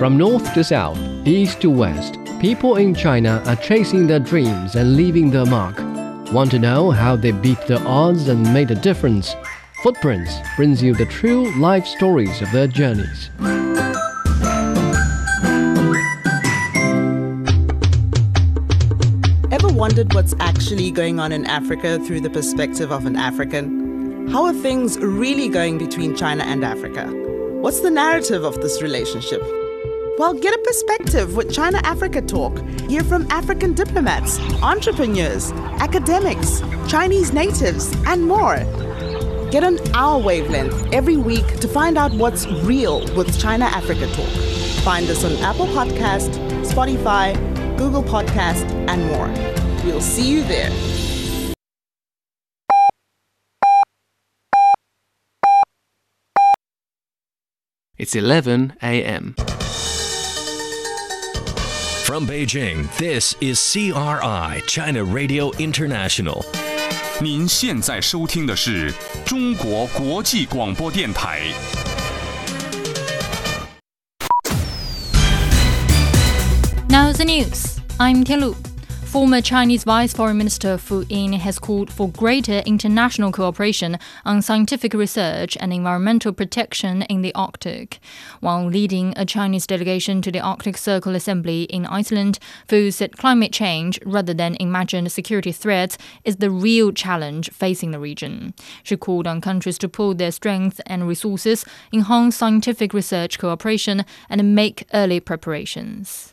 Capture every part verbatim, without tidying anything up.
From north to south, east to west, people in China are chasing their dreams and leaving their mark. Want to know how they beat the odds and made a difference? Footprints brings you the true life stories of their journeys. Ever wondered what's actually going on in Africa through the perspective of an African? How are things really going between China and Africa? What's the narrative of this relationship? Well, get a perspective with China-Africa Talk. Hear from African diplomats, entrepreneurs, academics, Chinese natives, and more. Get on our wavelength every week to find out what's real with China-Africa Talk. Find us on Apple Podcast, Spotify, Google Podcast, and more. We'll see you there. It's eleven a m From Beijing, this is C R I, China Radio International. 您现在收听的是中国国际广播电台。 Now the news. I'm Tian Lu. Former Chinese Vice Foreign Minister Fu Ying has called for greater international cooperation on scientific research and environmental protection in the Arctic. While leading a Chinese delegation to the Arctic Circle Assembly in Iceland, Fu said climate change, rather than imagined security threats, is the real challenge facing the region. She called on countries to pool their strengths and resources, enhance scientific research cooperation, and make early preparations.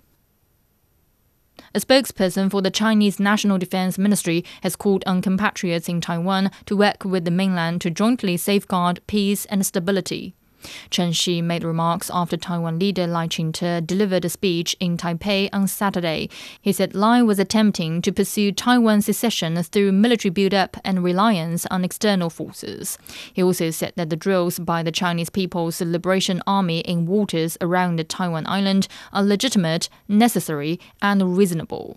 A spokesperson for the Chinese National Defense Ministry has called on compatriots in Taiwan to work with the mainland to jointly safeguard peace and stability. Chen Xi made remarks after Taiwan leader Lai Ching-te delivered a speech in Taipei on Saturday. He said Lai was attempting to pursue Taiwan's secession through military build-up and reliance on external forces. He also said that the drills by the Chinese People's Liberation Army in waters around the Taiwan island are legitimate, necessary, and reasonable.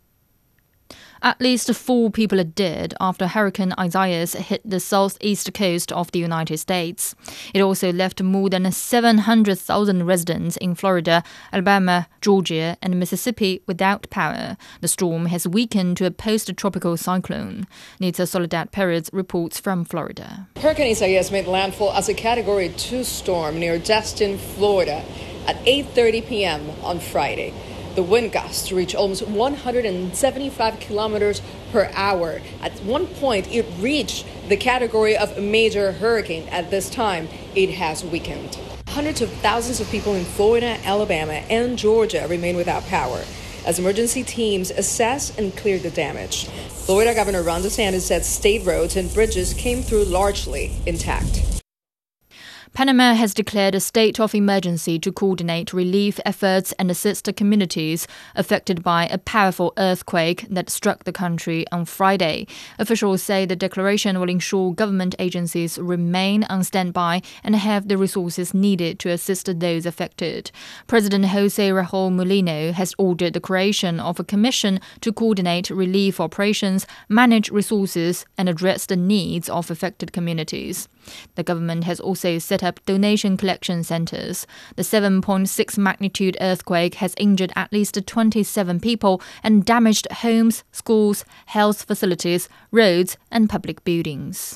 At least four people are dead after Hurricane Isaias hit the southeast coast of the United States. It also left more than seven hundred thousand residents in Florida, Alabama, Georgia, and Mississippi without power. The storm has weakened to a post-tropical cyclone. Nita Soledad Perez reports from Florida. Hurricane Isaias made landfall as a Category two storm near Destin, Florida at eight thirty p.m. on Friday. The wind gusts reached almost one hundred seventy-five kilometers per hour. At one point, it reached the category of a major hurricane. At this time, it has weakened. Hundreds of thousands of people in Florida, Alabama, and Georgia remain without power as emergency teams assess and clear the damage. Florida Governor Ron DeSantis said state roads and bridges came through largely intact. Panama has declared a state of emergency to coordinate relief efforts and assist the communities affected by a powerful earthquake that struck the country on Friday. Officials say the declaration will ensure government agencies remain on standby and have the resources needed to assist those affected. President Jose Raul Mulino has ordered the creation of a commission to coordinate relief operations, manage resources, and address the needs of affected communities. The government has also set up donation collection centers. The seven point six magnitude earthquake has injured at least twenty-seven people and damaged homes, schools, health facilities, roads, and public buildings.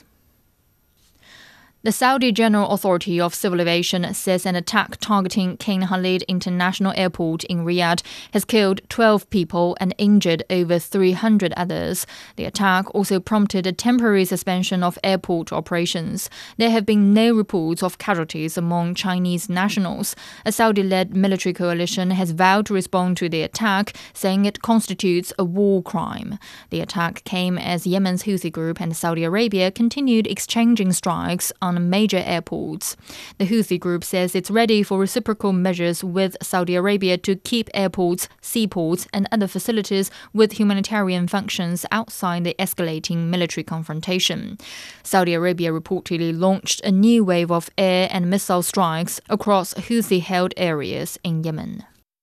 The Saudi General Authority of Civil Aviation says an attack targeting King Khalid International Airport in Riyadh has killed twelve people and injured over three hundred others. The attack also prompted a temporary suspension of airport operations. There have been no reports of casualties among Chinese nationals. A Saudi-led military coalition has vowed to respond to the attack, saying it constitutes a war crime. The attack came as Yemen's Houthi group and Saudi Arabia continued exchanging strikes on major airports. The Houthi group says it's ready for reciprocal measures with Saudi Arabia to keep airports, seaports, and other facilities with humanitarian functions outside the escalating military confrontation. Saudi Arabia reportedly launched a new wave of air and missile strikes across Houthi-held areas in Yemen.